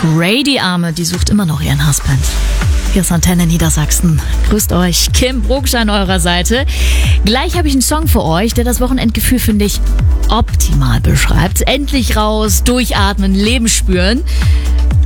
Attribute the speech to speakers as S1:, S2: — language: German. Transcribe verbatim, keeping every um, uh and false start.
S1: Ray, die Arme, die sucht immer noch ihren Husband. Hier ist Antenne Niedersachsen. Grüßt euch, Kim Brugsch an eurer Seite. Gleich habe ich einen Song für euch, der das Wochenendgefühl, finde ich, optimal beschreibt. Endlich raus, durchatmen, Leben spüren.